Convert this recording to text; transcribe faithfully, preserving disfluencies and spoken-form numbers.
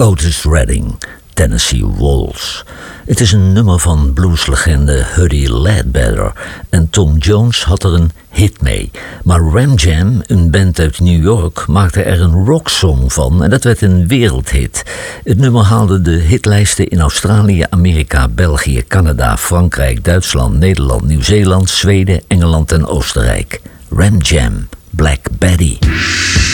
Otis Redding, Tennessee Waltz. Het is een nummer van blueslegende Huddy Ledbetter en Tom Jones had er een hit mee. Maar Ram Jam, een band uit New York, maakte er een rocksong van en dat werd een wereldhit. Het nummer haalde de hitlijsten in Australië, Amerika, België, Canada, Frankrijk, Duitsland, Nederland, Nieuw-Zeeland, Zweden, Engeland en Oostenrijk. Ram Jam, Black Betty.